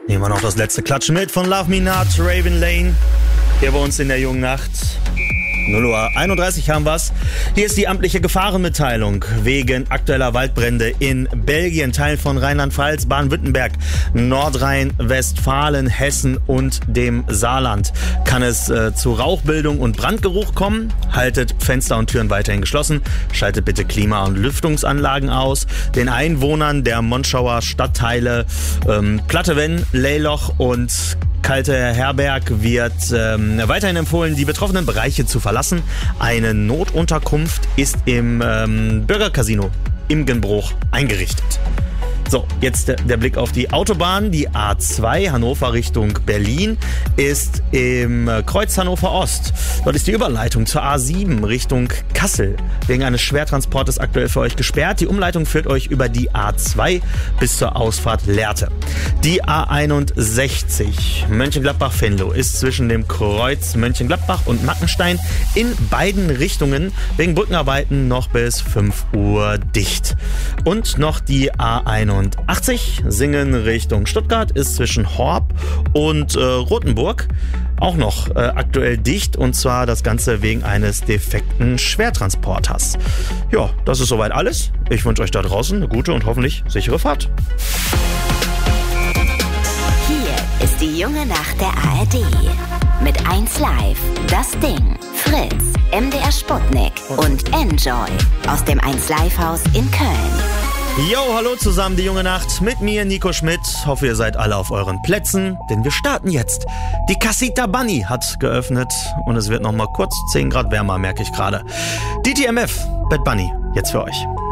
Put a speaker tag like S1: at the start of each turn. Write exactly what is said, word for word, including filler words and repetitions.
S1: Nehmen wir noch das letzte Klatschen mit von Love Me Not, Raven Lane. Hier bei uns in der jungen Nacht. null Uhr einunddreißig haben wir's. Hier ist die amtliche Gefahrenmitteilung wegen aktueller Waldbrände in Belgien, Teilen von Rheinland-Pfalz, Baden-Württemberg, Nordrhein-Westfalen, Hessen und dem Saarland. Kann es äh, zu Rauchbildung und Brandgeruch kommen? Haltet Fenster und Türen weiterhin geschlossen. Schaltet bitte Klima- und Lüftungsanlagen aus. Den Einwohnern der Monschauer Stadtteile ähm, Plattewen, Leyloch und Kalte Herberg wird ähm, weiterhin empfohlen, die betroffenen Bereiche zu verlassen. Eine Notunterkunft ist im ähm, Bürgercasino Imgenbruch eingerichtet. So, jetzt der, der Blick auf die Autobahn. Die A zwei Hannover Richtung Berlin ist im Kreuz Hannover Ost. Dort ist die Überleitung zur A sieben Richtung Kassel wegen eines Schwertransportes aktuell für euch gesperrt. Die Umleitung führt euch über die A zwei bis zur Ausfahrt Lehrte. Die A einundsechzig Mönchengladbach-Venlo ist zwischen dem Kreuz Mönchengladbach und Mackenstein in beiden Richtungen wegen Brückenarbeiten noch bis fünf Uhr dicht. Und noch die A einundachtzig Singen Richtung Stuttgart ist zwischen Horb und äh, Rothenburg auch noch äh, aktuell dicht, und zwar das Ganze wegen eines defekten Schwertransporters. Ja, das ist soweit alles. Ich wünsche euch da draußen eine gute und hoffentlich sichere Fahrt.
S2: Hier ist die junge Nacht der A R D. Mit eins Live, das Ding, Fritz, M D R Sputnik und Enjoy aus dem eins Live Haus in Köln.
S1: Jo, hallo zusammen, die junge Nacht mit mir, Nico Schmidt. Hoffe, ihr seid alle auf euren Plätzen, denn wir starten jetzt. Die Casita Bunny hat geöffnet und es wird noch mal kurz zehn Grad wärmer, merke ich gerade. D T M F, Bad Bunny, jetzt für euch.